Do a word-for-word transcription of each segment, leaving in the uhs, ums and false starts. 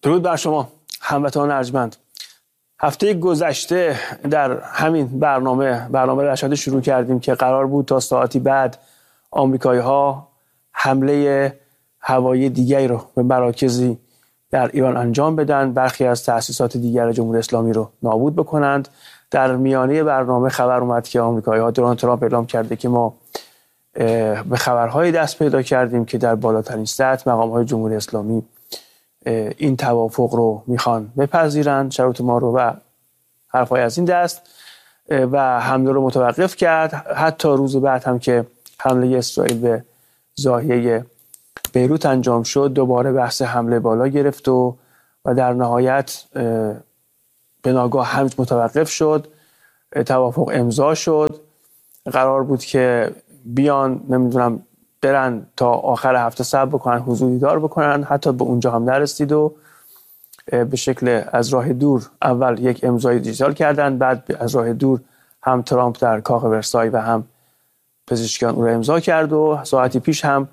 درود بر شما هموطنان ارجمند. هفته گذشته در همین برنامه برنامه رشاد شروع کردیم که قرار بود تا ساعتی بعد آمریکایی‌ها حمله هوایی دیگری رو به مراکزی در ایران انجام بدن، برخی از تأسیسات دیگر جمهوری اسلامی رو نابود بکنند. در میانه برنامه خبر اومد که آمریکایی‌ها دونالد ترامپ اعلام کرده که ما به خبرهای دست پیدا کردیم که در بالاترین سطح مقام‌های جمهوری اسلامی این توافق رو میخوان بپذیرند، شروط ما رو، و حرفای از این دست، و حمله رو متوقف کرد. حتی روز بعد هم که حمله اسرائیل به ضاحیه بیروت انجام شد، دوباره بحث حمله بالا گرفت و و در نهایت به ناگاه هم متوقف شد. توافق امضا شد. قرار بود که بیان نمیدونم برن تا آخر هفته صبر بکنن، حضور دیدار بکنن. حتی به اونجا هم نرسید و به شکل از راه دور اول یک امضای دیجیتال کردن، بعد از راه دور هم ترامپ در کاخ ورسای و هم پزشکیان اون رو امضا کرد و ساعتی پیش هم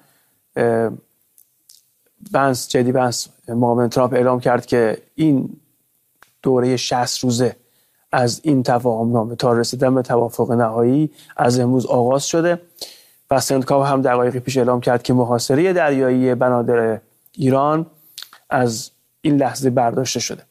بنس جدی بنس معاون ترامپ اعلام کرد که این دوره شصت روزه از این تفاهم نامه تا رسیدن به توافق نهایی از امروز آغاز شده. و سندکاو هم دقایقی پیش اعلام کرد که محاصره دریایی بنادر ایران از این لحظه برداشته شده.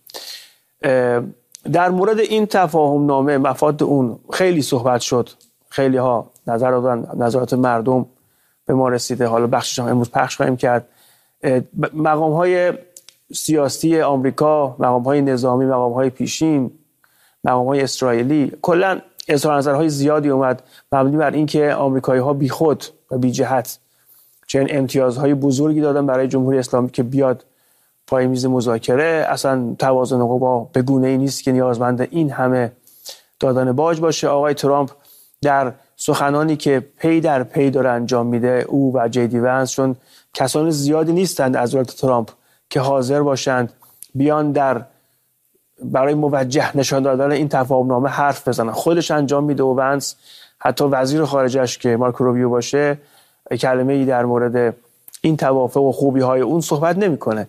در مورد این تفاهم نامه، مفاد اون خیلی صحبت شد، خیلی ها نظر دادن، نظرات مردم به ما رسیده، حالا بخشش هم امروز پخش خواهیم کرد. مقام های سیاسی آمریکا، مقام های نظامی، مقام های پیشین، مقام های اسرائیلی، کلا اظهار نظرهای زیادی اومد مبنی بر اینکه آمریکایی‌ها بیخود و بی جهت چنین امتیازهای بزرگی دادن برای جمهوری اسلامی که بیاد پای میز مذاکره. اصلا توازن قوا به گونه‌ای نیست که نیازمند این همه دادن باج باشه. آقای ترامپ در سخنانی که پی در پی داره انجام میده، او و جدی ونس، چون کسان زیادی نیستند از دولت ترامپ که حاضر باشند بیان در برای موجه نشان دادن این تفاهمنامه حرف بزنن، خودش انجام میده و ونس حتی وزیر خارجش که مارکو روبیو باشه کلمه ای در مورد این توافق و خوبی های اون صحبت نمیکنه.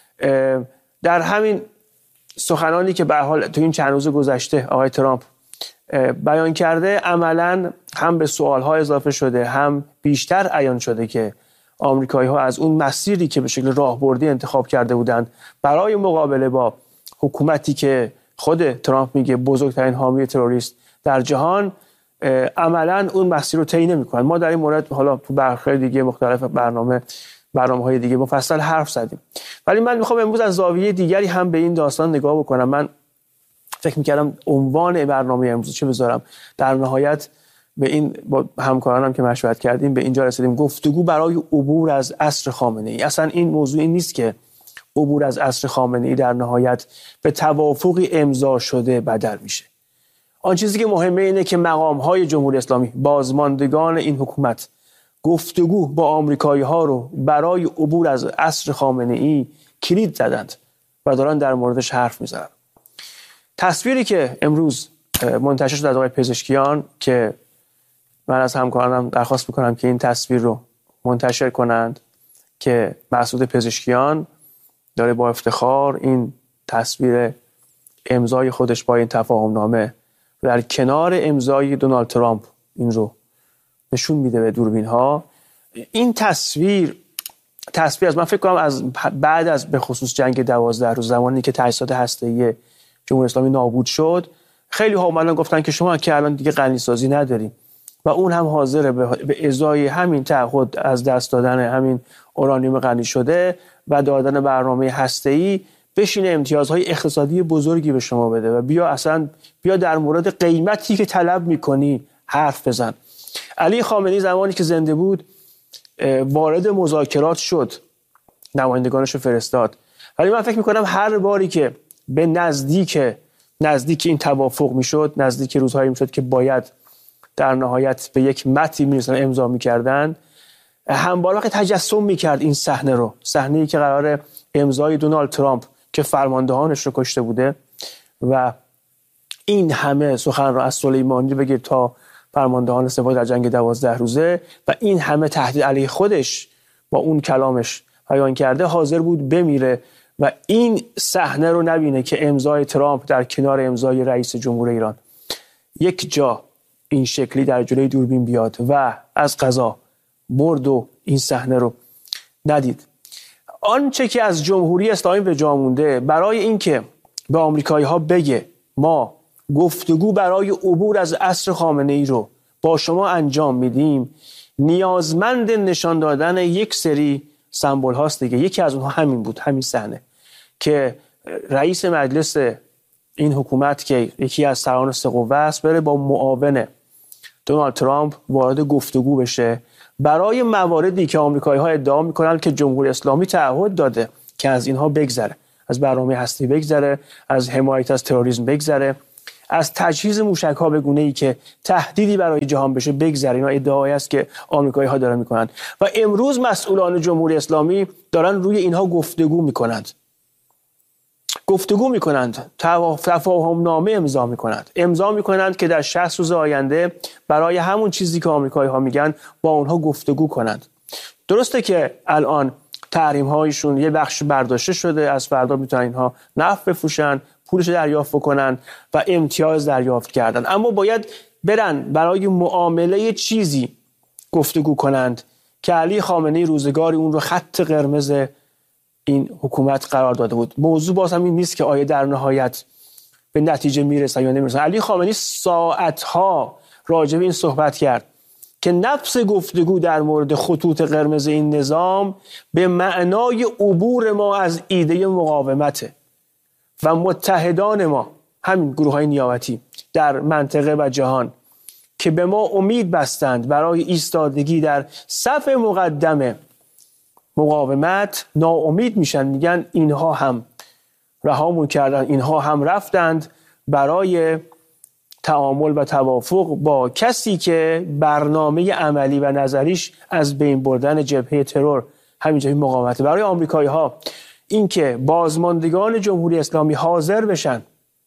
در همین سخنانی که به هر حال تو این چند روز گذشته آقای ترامپ بیان کرده، عملاً هم به سوال ها اضافه شده، هم بیشتر عیان شده که آمریکایی ها از اون مسیری که به شکل راهبردی انتخاب کرده بودند برای مقابله با حکومتی که خود ترامپ میگه بزرگترین حامی تروریست در جهان، عملاً اون مسیر رو طی نمی‌کنن. ما در این مورد حالا تو برخورد دیگه مختلف برنامه برنامه‌های دیگه مفصل حرف زدیم، ولی من میخوام امروز از زاویه دیگری هم به این داستان نگاه بکنم. من فکر می‌کردم عنوان برنامه امروز چه بذارم. در نهایت به این با همکارانم که مشورت کردیم به اینجا رسیدیم: گفتگو برای عبور از عصر خامنه‌ای. اصلا این موضوع این نیست که عبور از عصر خامنه‌ای در نهایت به توافقی امضا شده بدل میشه. آن چیزی که مهمه اینه که مقام‌های جمهوری اسلامی، بازماندگان این حکومت، گفتگو با آمریکایی‌ها رو برای عبور از عصر خامنه‌ای کلید زدند و دارن در موردش حرف میزنن. تصویری که امروز منتشر شد از آقای پزشکیان، که من از همکارانم درخواست میکنم که این تصویر رو منتشر کنند، که مسعود پزشکیان داره با افتخار این تصویر امضای خودش با این تفاهم نامه در کنار امضای دونالد ترامپ این رو نشون میده به دوربین ها. این تصویر تصویر از من فکر کنم از بعد از به خصوص جنگ دوازده روز، زمانی که تأسیسات هسته‌ای جمهوری اسلامی نابود شد، خیلی ها اومدن گفتن که شما که الان دیگه غنیسازی نداریم و اون هم حاضره به ازای همین تعهد از دست دادن همین اورانیوم غنی شده و دادن برنامه هسته‌ای بشینه امتیازهای اقتصادی بزرگی به شما بده و بیا اصلا بیا در مورد قیمتی که طلب میکنی حرف بزن. علی خامنه‌ای زمانی که زنده بود وارد مذاکرات شد، نمایندگانش رو فرستاد، ولی من فکر میکنم هر باری که به نزدیک نزدیک این توافق میشد، نزدیک روزهایی میشد که باید در نهایت به یک متنی میرسن امضا میکردن، هموار وقت تجسم میکرد این صحنه رو، صحنه‌ای که قراره امضای دونالد ترامپ که فرماندهانش رو کشته بوده و این همه سخن رو از سلیمانی بگیر تا فرماندهان سپاه در جنگ دوازده روزه و این همه تهدید علیه خودش با اون کلامش بیان کرده، حاضر بود بمیره و این صحنه رو نبینه که امضای ترامپ در کنار امضای رئیس جمهور ایران یک جا این شکلی در جلوی دوربین بیاد و از قضا مرد و این صحنه رو ندید. آنچه که از جمهوری اسلامی به جا مونده برای اینکه به آمریکایی‌ها بگه ما گفتگو برای عبور از عصر خامنه‌ای رو با شما انجام میدیم، نیازمند نشان دادن یک سری سمبل هاست دیگه. یکی از اونها همین بود، همین صحنه که رئیس مجلس این حکومت که یکی از سران سه قوه است بره با معاون دونالد ترامپ وارد گفتگو بشه برای مواردی که آمریکایی‌ها ادعا میکنن که جمهوری اسلامی تعهد داده که از اینها بگذره، از برنامه هستی بگذره، از حمایت از تروریسم بگذره، از تجهیز موشک‌ها به گونه‌ای که تهدیدی برای جهان بشه بگذره. اینا ادعایی است که آمریکایی‌ها دارن میکنن و امروز مسئولان جمهوری اسلامی دارن روی اینها گفتگو میکنند. گفتگو میکنند، تفاهم نامه امضا میکنند. امضا میکنند که در شصت روز آینده برای همون چیزی که آمریکایی‌ها میگن با اونها گفتگو کنند. درسته که الان تحریم هایشون یه بخش برداشته شده، از فردا میتونن اینها نفت بفروشن، پولش دریافت بکنن و امتیاز دریافت کردن، اما باید برن برای معامله چیزی گفتگو کنند که علی خامنه‌ای روزگاری اون رو خط قرمز این حکومت قرار داده بود. موضوع باز هم این نیست که آیا در نهایت به نتیجه میرسن یا نمیرسن. علی خامنه‌ای ساعتها راجع به این صحبت کرد که نفس گفتگو در مورد خطوط قرمز این نظام به معنای عبور ما از ایده مقاومته و متحدان ما، همین گروه‌های نیابتی در منطقه و جهان که به ما امید بستند برای ایستادگی در صف مقدم مقاومت، ناامید میشن، میگن اینها هم رهامون کردن، اینها هم رفتند برای تعامل و توافق با کسی که برنامه عملی و نظریش از بین بردن جبهه ترور همینجای مقاومت. برای آمریکایی‌ها این که بازماندگان جمهوری اسلامی حاضر بشن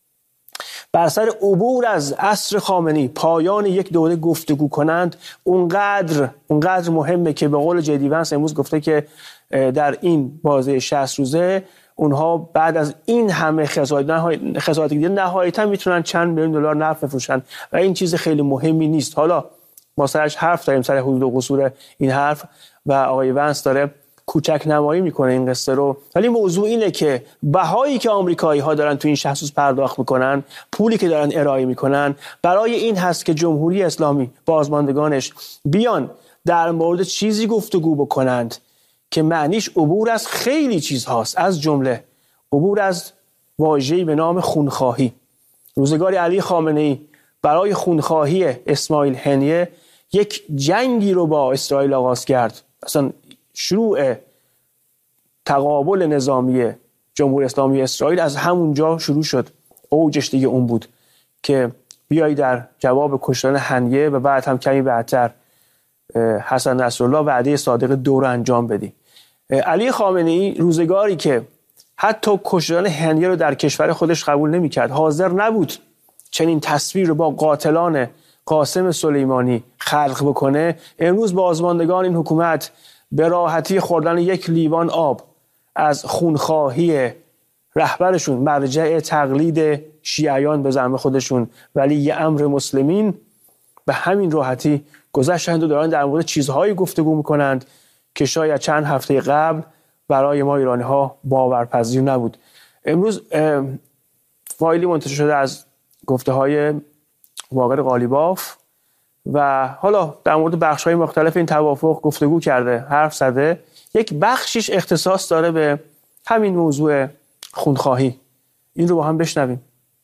بر سر عبور از عصر خامنه‌ای، پایان یک دوره گفتگو کنند، اونقدر اونقدر مهمه که به قول جدی ونس امروز گفته که در این بازه شصت روزه اونها بعد از این همه خسارت دیده نهایتا میتونن چند میلیون دلار نفت بفروشن و این چیز خیلی مهمی نیست. حالا ما سرش حرف داریم، سر حدود و قصور این حرف، و آقای ونس داره کوچک نمایی میکنه این قصه رو، ولی موضوع اینه که بهایی که آمریکایی ها دارن تو این شصت روز پرداخت میکنن، پولی که دارن ارائه میکنن، برای این هست که جمهوری اسلامی بازماندگانش بیان در مورد چیزی گفتگو بکنند که معنیش عبور از خیلی چیزهاست، از جمله عبور از واژه‌ای به نام خونخواهی. روزگاری علی خامنه‌ای برای خونخواهی اسماعیل هنیه یک جنگی رو با اسرائیل آغاز کرد. اصلا شروع تقابل نظامی جمهوری اسلامی اسرائیل از همونجا شروع شد. اوجش دیگه اون بود که بیایی در جواب کشتن هنیه و بعد هم کمی بعدتر حسن نصرالله وعده صادق دو رو انجام بدی. علی خامنه‌ای روزگاری که حتی کشتن هنیه رو در کشور خودش قبول نمی‌کرد، حاضر نبود چنین تصویر رو با قاتلان قاسم سلیمانی خلق بکنه، امروز بازماندگان این حکومت به راحتی خوردن یک لیوان آب از خونخواهی رهبرشون، مرجع تقلید شیعیان به زعم خودشون ولی امر مسلمین، به همین راحتی گذشتند و دارن در مورد چیزهایی گفتگو میکنند که شاید چند هفته قبل برای ما ایرانی ها باورپذیر نبود. امروز فایلی منتشر شده از گفته های واقر قالیباف و حالا در مورد بخش های مختلف این توافق گفتگو کرده، حرف زده. یک بخشیش اختصاص داره به همین موضوع خونخواهی. این رو با هم بشنویم.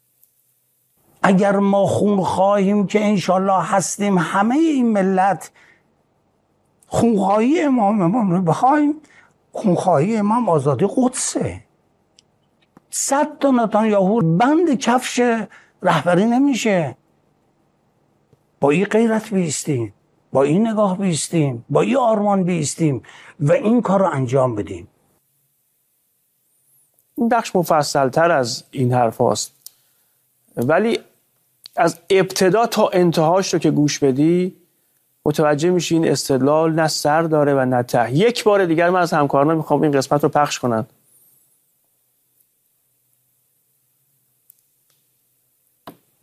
اگر ما خونخواهیم که انشالله هستیم، همه این ملت خونخواهی امام امام رو بخوایم، خونخواهی امام آزادی قدسه. صد تا نتانیاهو بند کفش رهبری نمیشه. با این غیرت بیستیم، با این نگاه بیستیم، با این آرمان بیستیم و این کار رو انجام بدیم. این بخش مفصل تر از این حرف هاست، ولی از ابتدا تا انتهاش رو که گوش بدی متوجه میشی این استدلال نه سر داره و نه ته. یک بار دیگر من از همکاران میخوام این قسمت رو پخش کنن.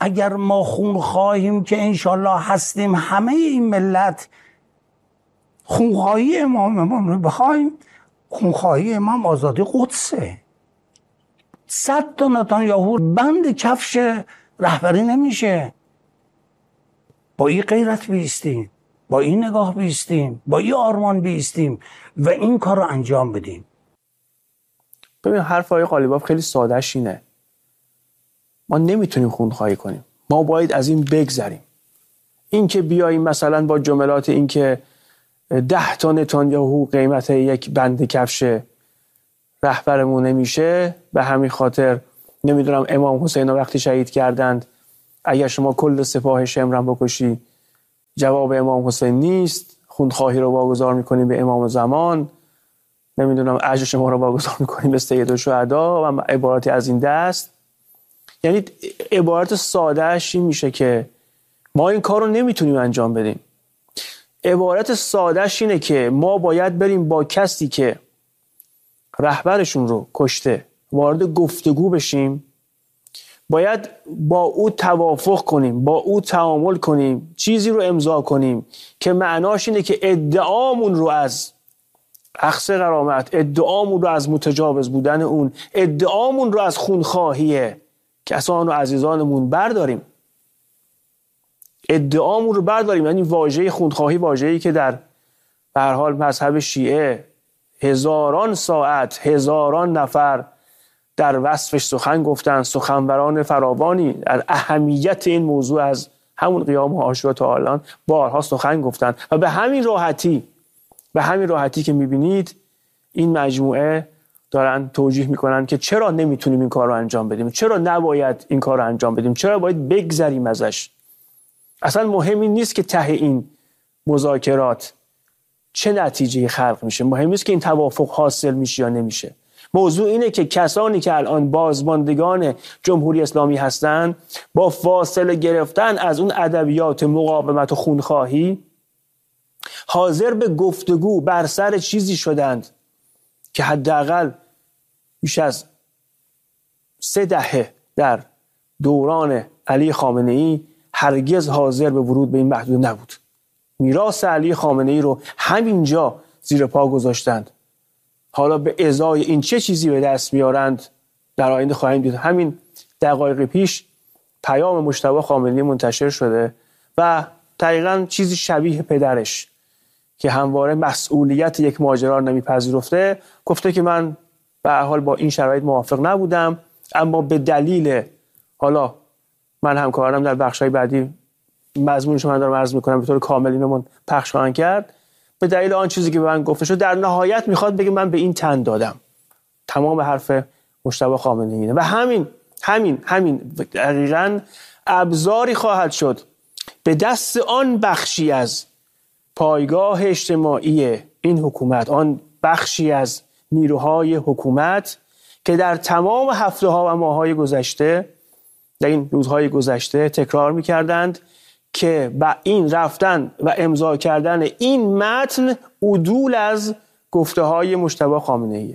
اگر ما خون خواهیم که انشالله هستیم، همه این ملت خونخواهی امام امام رو بخوایم، خونخواهی امام آزادی قدسه. صد تا نتانیاهو بند کفش رهبری نمیشه. با این غیرت بیستیم، با این نگاه بیستیم، با این آرمان بیستیم و این کار رو انجام بدیم. ببین حرف آقای قالیباف خیلی سادهش اینه، ما نمیتونیم خونخواهی کنیم، ما باید از این بگذریم. این که بیاییم مثلا با جملات این که ده تا نتانیاهو قیمت یک بند کفش رهبرمون نمیشه، به همین خاطر نمیدونم امام حسین رو وقتی شهید کردند اگر شما کل سپاه شمرم بکشی جواب امام حسین نیست، خونخواهی رو واگذار میکنیم به امام زمان، نمیدونم اجر شما رو واگذار میکنیم به سید الشهدا و عبارتی از این دست. یعنی عبارت سادهش این میشه که ما این کار رو نمیتونیم انجام بدیم. عبارت سادهش اینه که ما باید بریم با کسی که رهبرشون رو کشته وارد گفتگو بشیم، باید با او توافق کنیم، با او تعامل کنیم، چیزی رو امضا کنیم که معناش اینه که ادعامون رو از اخذ غرامت، ادعامون رو از متجاوز بودن اون، ادعامون رو از خونخواهی کسان و عزیزانمون برداریم. ادعامون رو برداریم. یعنی واژه خونخواهی واژه‌ای که در به هر حال مذهب شیعه هزاران ساعت هزاران نفر در وصفش سخن گفتن، سخنوران فراوانی در اهمیت این موضوع از همون قیام عاشورا تا الان بارها سخن گفتن و به همین راحتی به همین راحتی که میبینید این مجموعه دارن توجیه میکنن که چرا نمیتونیم این کار رو انجام بدیم، چرا نباید این کار رو انجام بدیم، چرا باید بگذریم ازش. اصلا مهم این نیست که ته این مذاکرات چه نتیجه خلق میشه، مهم نیست که این توافق حاصل میشه یا نمیشه. موضوع اینه که کسانی که الان بازماندگان جمهوری اسلامی هستند با فاصله گرفتن از اون ادبیات مقاومت و خونخواهی حاضر به گفتگو بر سر چیزی شدند که حداقل بیش از سه دهه در دوران علی خامنه‌ای هرگز حاضر به ورود به این محدود نبود. میراث علی خامنه‌ای رو همینجا زیر پا گذاشتند. حالا به ازای این چه چیزی به دست میارند در آینده خواهیم دید. همین دقایق پیش پیام مجتبی خامنه‌ای منتشر شده و دقیقاً چیزی شبیه پدرش که همواره مسئولیت یک ماجرا رو نمیپذیرفته گفته که من به هر حال با این شرایط موافق نبودم، اما به دلیل حالا من همکارم در بخشای بعدی مضمونش من دارم عرض میکنم به طور کامل اینو پخش خواهند کرد، به دلیل آن چیزی که به من گفته شد در نهایت میخواد بگه من به این تن دادم. تمام حرف مجتبی خامنه‌ای اینه و همین همین همین دقیقاً ابزاری خواهد شد به دست آن بخشی از پایگاه اجتماعی این حکومت، آن بخشی از نیروهای حکومت که در تمام هفته ها و ماه های گذشته در این روزهای گذشته تکرار میکردند که با این رفتن و امضا کردن این متن عدول از گفته های مجتبی خامنه‌ای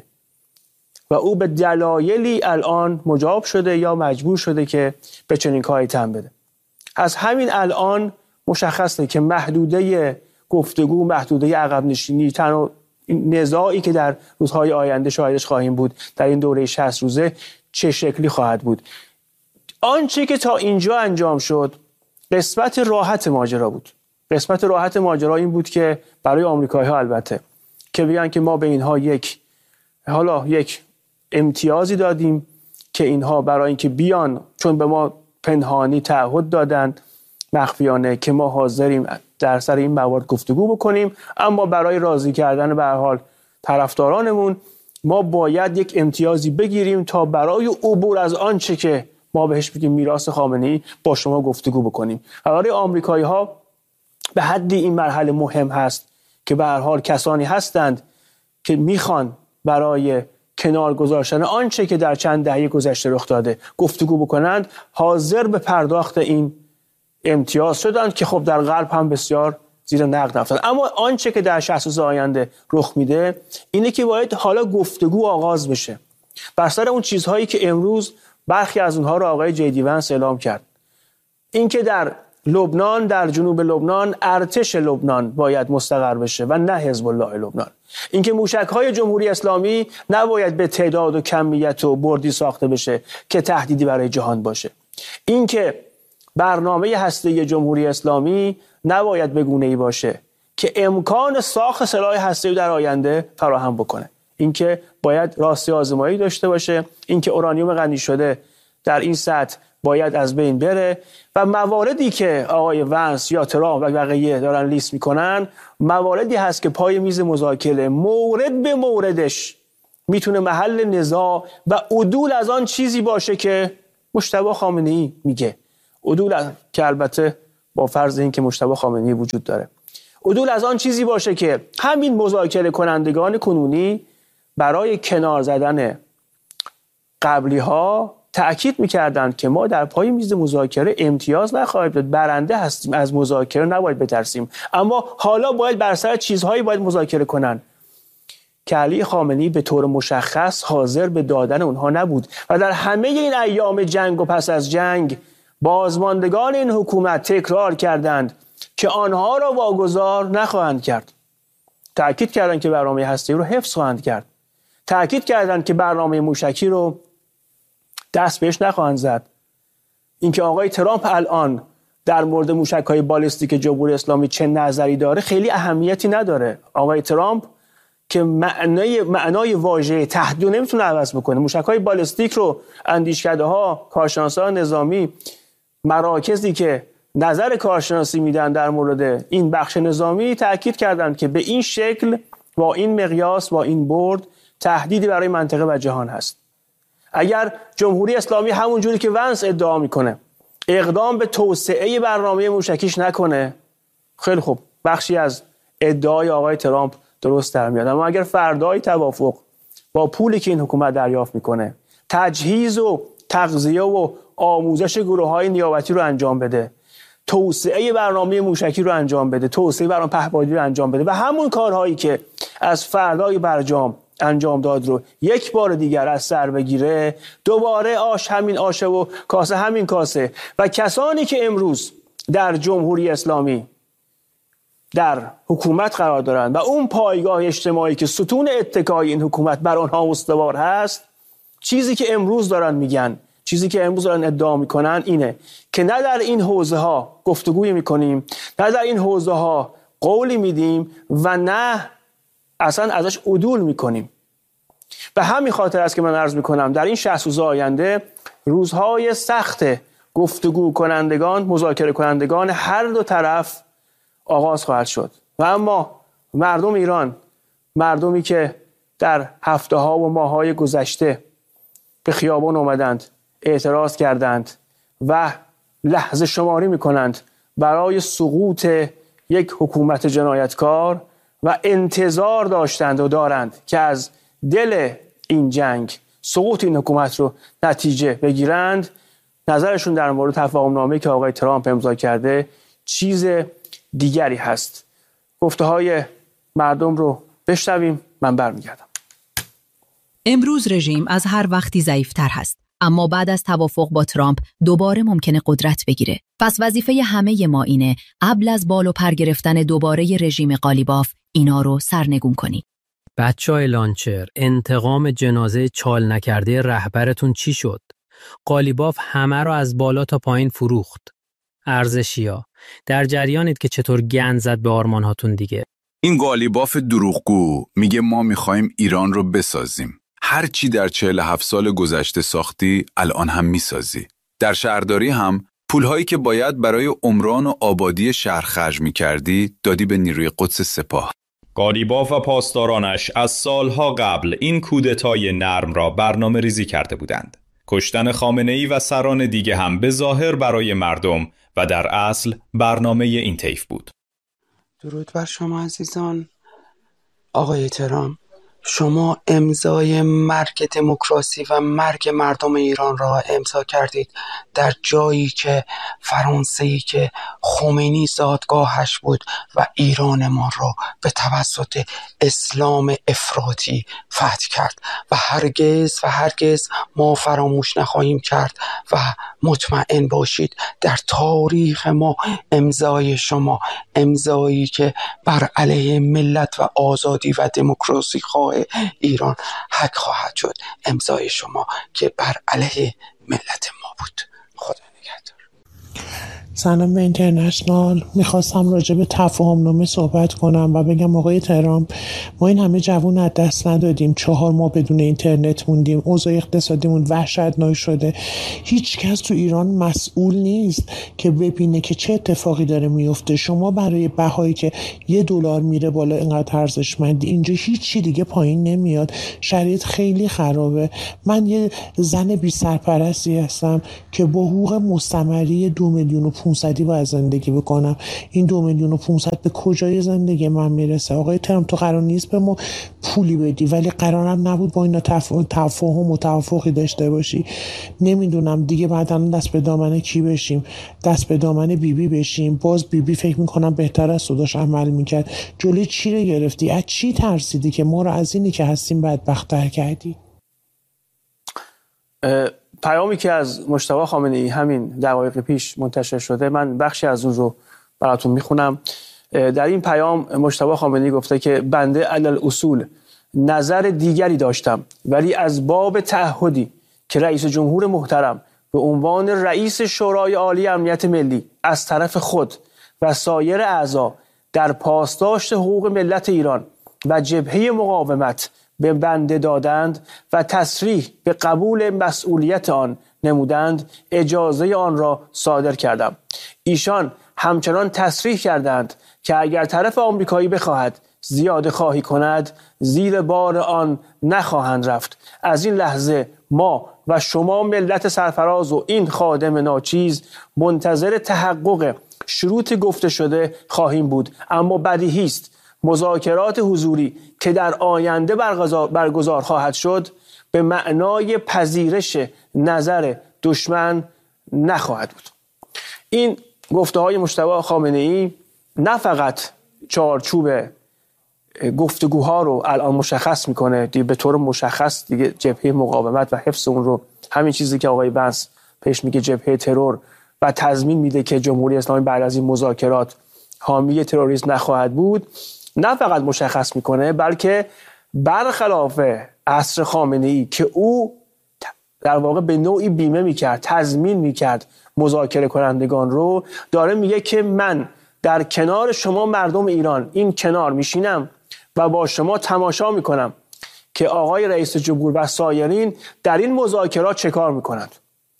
و او به دلایلی الان مجاب شده یا مجبور شده که به چنین کاری تن بده. از همین الان مشخصه که محدوده گفتگو، محدوده عقب نشینی، تنها نزاعی که در روزهای آینده شاهدش خواهیم بود در این دوره شصت روزه چه شکلی خواهد بود. آنچه که تا اینجا انجام شد قسمت راحت ماجرا بود. قسمت راحت ماجرا این بود که برای آمریکایی‌ها البته که بگن که ما به اینها یک حالا یک امتیازی دادیم که اینها برای اینکه بیان، چون به ما پنهانی تعهد دادند مخفیانه که ما حاضریم در سر این موارد گفتگو بکنیم، اما برای راضی کردن به هر حال طرفدارانمون ما باید یک امتیازی بگیریم تا برای عبور از آنچه که ما بهش بگیم میراث خامنه‌ای با شما گفتگو بکنیم. برای آمریکایی‌ها به حدی این مرحله مهم هست که به هر حال کسانی هستند که میخوان برای کنار گذاشتن آنچه که در چند دهه گذشته رخ داده گفتگو بکنند، حاضر به پرداخت این امتیاز شدند که خب در غرب هم بسیار زیر نقد رفتند. اما آنچه که در شصت روز آینده رخ میده اینه که باید حالا گفتگو آغاز بشه بر سر اون چیزهایی که امروز برخی از اونها رو آقای جیدی ونس اعلام کرد. اینکه در لبنان، در جنوب لبنان ارتش لبنان باید مستقر بشه و نه حزب الله لبنان. اینکه موشک‌های جمهوری اسلامی نباید به تعداد و کمیت و بردی ساخته بشه که تهدیدی برای جهان باشه. اینکه برنامه هسته‌ای جمهوری اسلامی نباید به گونه‌ای باشه که امکان ساخت سلاح هسته‌ای در آینده فراهم بکنه. اینکه باید راستی آزمایی داشته باشه، اینکه اورانیوم غنی شده در این سطح باید از بین بره و مواردی که آقای ونس یا ترامپ و بقیه دارن لیست میکنن مواردی هست که پای میز مذاکره مورد به موردش میتونه محل نزاع و عدول از آن چیزی باشه که مجتبی خامنه‌ای میگه. عدول که البته با فرض این که مجتبی خامنه‌ای وجود داره، عدول از آن چیزی باشه که همین مذاکره کنندگان کنونی برای کنار زدن قبلی ها تأکید میکردند که ما در پای میز مذاکره امتیاز نخواهیم داد، برنده هستیم، از مذاکره نباید بترسیم، اما حالا باید بر سر چیزهایی باید مذاکره کنن که علی خامنه‌ای به طور مشخص حاضر به دادن اونها نبود و در همه این ایام جنگ و پس از جنگ بازماندگان این حکومت تکرار کردند که آنها را واگذار نخواهند کرد. تأکید کردند که برنامه هسته‌ای رو حفظ خواهند کرد. تأکید کردند که برنامه موشکی رو دست بهش نخواهند زد. اینکه آقای ترامپ الان در مورد موشک‌های بالستیک جمهوری اسلامی چه نظری داره خیلی اهمیتی نداره. آقای ترامپ که معنای معنای واژه تهدید نمیتونه عوض بکنه. موشک‌های بالستیک رو اندیشکده‌ها، کارشناسان نظامی، مراکزی که نظر کارشناسی میدن در مورد این بخش نظامی تأکید کردند که به این شکل، با این مقیاس، با این برد تهدیدی برای منطقه و جهان هست. اگر جمهوری اسلامی همون جوری که ونس ادعا میکنه اقدام به توسعه برنامه موشکیش نکنه، خیلی خوب، بخشی از ادعای آقای ترامپ درست در میاد. اما اگر فردای توافق با پولی که این حکومت دریافت میکنه تجهیز و تغذیه و آموزش گروه‌های نیابتی رو انجام بده، توسعه برنامه موشکی رو انجام بده، توسعه برنامه پهپادی رو انجام بده و همون کارهایی که از فردای برجام انجام داد رو یک بار دیگر از سر بگیره، دوباره آش همین آشه و کاسه همین کاسه و کسانی که امروز در جمهوری اسلامی در حکومت قرار دارند و اون پایگاه اجتماعی که ستون اتکای این حکومت بر آنها استوار هست، چیزی که امروز دارن میگن، چیزی که امروز دارن ادعا میکنن اینه که نه در این حوزه ها گفتگوی میکنیم، نه در این حوزه ها قولی میدیم و نه اصلا ازش عدول میکنیم. به همین خاطر است که من عرض میکنم در این شصت روز آینده روزهای سخت گفتگو کنندگان، مذاکره کنندگان هر دو طرف آغاز خواهد شد و اما مردم ایران، مردمی که در هفته ها و ماه های گذشته به خیابان اومدند، اعتراض کردند و لحظه شماری میکنند برای سقوط یک حکومت جنایتکار و انتظار داشتند و دارند که از دل این جنگ سقوط این حکومت رو نتیجه بگیرند، نظرشون در مورد تفاهم نامه‌ای که آقای ترامپ امضا کرده چیز دیگری هست. گفته های مردم رو بشنویم، من برمیگردم. امروز رژیم از هر وقتی ضعیف‌تر هست، اما بعد از توافق با ترامپ دوباره ممکنه قدرت بگیره. پس وظیفه همه ما اینه قبل از بال و پر گرفتن دوباره رژیم قالیباف اینا رو سرنگون کنی. بچه‌های لانچر، انتقام جنازه چال نکرده رهبرتون چی شد؟ قالیباف همه رو از بالا تا پایین فروخت. ارزشیا، در جریانید که چطور گند زد به آرمانهاتون دیگه. این قالیباف دروغگو میگه ما میخوایم ایران رو بسازیم. هر چی در چهل و هفت سال گذشته ساختی الان هم میسازی. در شهرداری هم پولهایی که باید برای عمران و آبادی شهر خرج میکردی دادی به نیروی قدس سپاه. قالیباف و پاسدارانش از سالها قبل این کودتای نرم را برنامه ریزی کرده بودند. کشتن خامنه‌ای و سران دیگه هم به ظاهر برای مردم و در اصل برنامه این طیف بود. درود بر شما عزیزان. آقای ترامپ، شما امضای مرگ دموکراسی و مرگ مردم ایران را امضا کردید در جایی که فرانسه‌ای که خمینی زادگاهش بود و ایران ما را به توسط اسلام افراطی فتح کرد و هرگز و هرگز ما فراموش نخواهیم کرد و مطمئن باشید در تاریخ ما امضای شما، امضایی که بر علیه ملت و آزادی و دموکراسی خواه ایران حق خواهد شد، امضای شما که بر علیه ملت ما بود. خدا نگهدار. سلام به اینترنشنال. میخواستم راجع به تفاهم نامه صحبت کنم و بگم آقای ترامپ، ما این همه جوان از دست ندادیم، چهار ماه بدون اینترنت موندیم، اوضاع اقتصادیمون وحشتناک شده. هیچ کس تو ایران مسئول نیست که ببینه که چه اتفاقی داره میفته. شما برای بهایی که یه دلار میره بالا اینقدر ارزشمندی، اینجا هیچی دیگه پایین نمیاد. شرایط خیلی خرابه. من یه زن بی سرپرستی هستم که با حقوق مستمری دو میلیون و پونصدی باید زندگی بکنم. این دو میلیون و پونصد به کجای زندگی من میرسه؟ آقای ترامپ، تو قرار نیست به ما پولی بدی، ولی قرارم نبود با اینا تفاهم و توافقی داشته باشی. نمیدونم دیگه بعدا دست به دامن کی بشیم؟ دست به دامن بیبی بی بشیم؟ باز بیبی بی فکر میکنم بهتر از صداش عمل میکرد. جلوی چی رو گرفتی؟ از چی ترسیدی که ما رو از اینی که هستیم بدبخت‌تر کردی؟ پیامی که از مجتبی خامنه‌ای همین دقایق پیش منتشر شده، من بخشی از اون رو براتون میخونم. در این پیام مجتبی خامنه‌ای گفته که بنده علل اصول نظر دیگری داشتم، ولی از باب تعهدی که رئیس جمهور محترم به عنوان رئیس شورای عالی امنیت ملی از طرف خود و سایر اعضا در پاسداشت حقوق ملت ایران و جبهه مقاومت به بنده دادند و تصریح به قبول مسئولیت آن نمودند، اجازه آن را صادر کردم. ایشان همچنان تصریح کردند که اگر طرف آمریکایی بخواهد زیاده خواهی کند، زیر بار آن نخواهند رفت. از این لحظه ما و شما ملت سرفراز و این خادم ناچیز منتظر تحقق شروط گفته شده خواهیم بود. اما بدیهی است مذاکرات حضوری که در آینده برگزار خواهد شد به معنای پذیرش نظر دشمن نخواهد بود. این گفته های مجتبی خامنه‌ای نه فقط چارچوب گفتگوها رو الان مشخص میکنه، به طور مشخص دیگه جبهه مقاومت و حفظ اون رو، همین چیزی که آقای بنس پیش میگه جبهه ترور و تضمین میده که جمهوری اسلامی بعد از این مذاکرات حامی تروریسم نخواهد بود، نه فقط مشخص میکنه، بلکه برخلاف عصر خامنه‌ای که او در واقع به نوعی بیمه میکرد، تضمین میکرد مذاکره کنندگان رو، داره میگه که من در کنار شما مردم ایران این کنار میشینم و با شما تماشا میکنم که آقای رئیس جمهور و سایرین در این مذاکرات چه کار میکنند.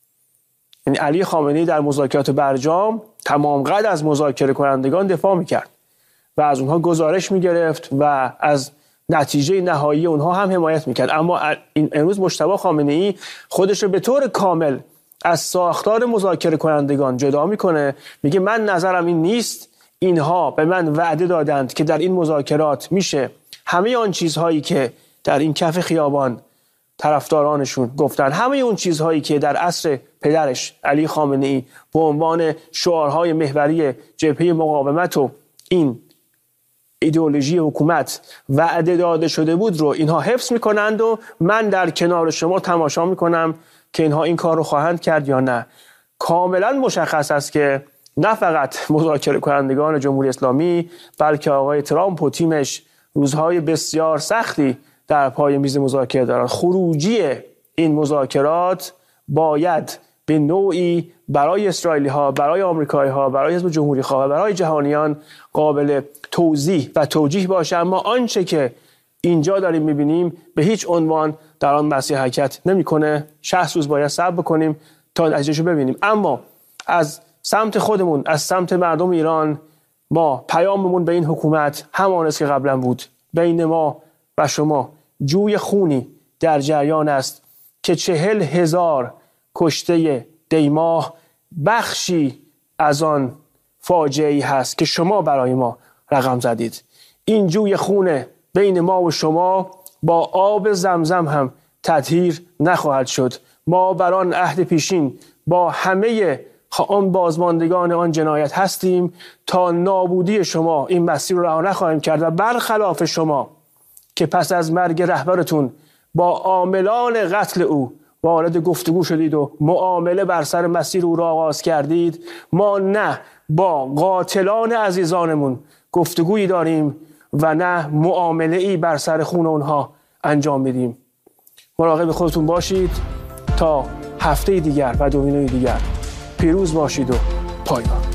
یعنی علی خامنه‌ای در مذاکرات برجام تمام قد از مذاکره کنندگان دفاع میکرد و از اونها گزارش میگرفت و از نتیجه نهایی اونها هم حمایت میکرد. اما این امروز مجتبی خامنه‌ای خودش رو به طور کامل از ساختار مذاکره کنندگان جدا میکنه، میگه من نظرم این نیست، اینها به من وعده دادند که در این مذاکرات میشه همه آن چیزهایی که در این کف خیابان طرفدارانشون گفتن، همه اون چیزهایی که در عصر پدرش علی خامنه‌ای به عنوان شعارهای محوری جبهه مقاومت و این ایدئولوژی حکومت وعده داده شده بود رو اینها حفظ میکنند و من در کنار شما تماشا میکنم که اینها این کار رو خواهند کرد یا نه. کاملا مشخص است که نه فقط مذاکره کنندگان جمهوری اسلامی، بلکه آقای ترامپ و تیمش روزهای بسیار سختی در پای میز مذاکره دارند. خروجی این مذاکرات باید به نوعی برای اسرائیلی ها، برای آمریکایی ها، برای حزب جمهوری خواه، برای جهانیان قابل توضیح و توجیه باشه. اما آنچه که اینجا داریم میبینیم به هیچ عنوان در آن مسیر حرکت نمیکنه. شصت روز باید صبر بکنیم تا نتیجهشو ببینیم. اما از سمت خودمون، از سمت مردم ایران، ما پیاممون به این حکومت همان است که قبلا بود. بین ما و شما جوی خونی در جریان است که چهل هزار کشته دیماه بخشی از آن فاجعه‌ای هست که شما برای ما رقم زدید. این جوی خونه بین ما و شما با آب زمزم هم تطهیر نخواهد شد. ما بر آن عهد پیشین با همه آن بازماندگان آن جنایت هستیم تا نابودی شما این مسیر رو رها نخواهیم کرد و برخلاف شما که پس از مرگ رهبرتون با عاملان قتل او وارد گفتگو شدید و معامله بر سر مسیر او را آغاز کردید، ما نه با قاتلان عزیزانمون گفتگویی داریم و نه معامله ای بر سر خون اونها انجام میدیم. مراقب خودتون باشید تا هفته دیگر و دو ویدیوی دیگر. پیروز باشید و پایدار.